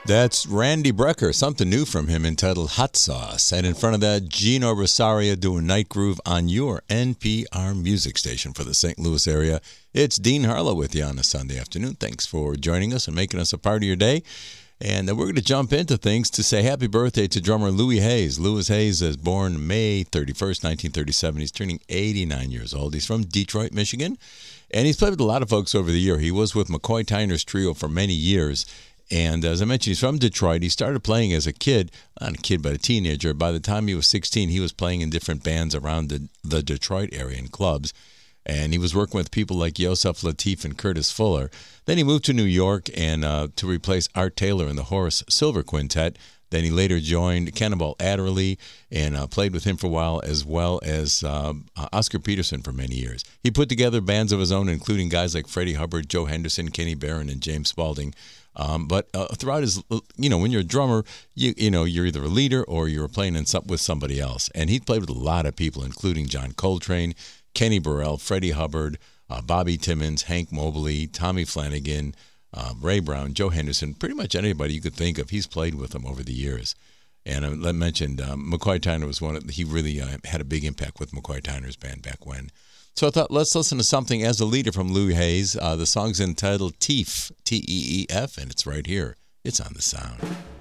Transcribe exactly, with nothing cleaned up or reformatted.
That's Randy Brecker, something new from him entitled Hot Sauce. And in front of that, Gino Rosario doing Night Groove on your N P R music station for the Saint Louis area. It's Dean Harlow with you on a Sunday afternoon. Thanks for joining us and making us a part of your day. And then we're going to jump into things to say happy birthday to drummer Louis Hayes. Louis Hayes is born May thirty-first, nineteen thirty-seven. He's turning eighty-nine years old. He's from Detroit, Michigan. And he's played with a lot of folks over the year. He was with McCoy Tyner's trio for many years. And as I mentioned, he's from Detroit. He started playing as a kid, not a kid, but a teenager. By the time he was sixteen, he was playing in different bands around the, the Detroit area in clubs. And he was working with people like Yosef Lateef and Curtis Fuller. Then he moved to New York and uh, to replace Art Taylor in the Horace Silver Quintet. Then he later joined Cannonball Adderley and uh, played with him for a while, as well as uh, Oscar Peterson for many years. He put together bands of his own, including guys like Freddie Hubbard, Joe Henderson, Kenny Barron, and James Spaulding. Um, but uh, throughout his, you know, when you're a drummer, you you know, you're either a leader or you're playing in some, with somebody else. And he played with a lot of people, including John Coltrane, Kenny Burrell, Freddie Hubbard, uh, Bobby Timmons, Hank Mobley, Tommy Flanagan, uh, Ray Brown, Joe Henderson, pretty much anybody you could think of. He's played with them over the years. And I mentioned um, McCoy Tyner was one of, he really uh, had a big impact with McCoy Tyner's band back when. So I thought, let's listen to something as a leader from Louis Hayes. Uh, the song's entitled Teef, T E E F, and it's right here. It's on The Sound.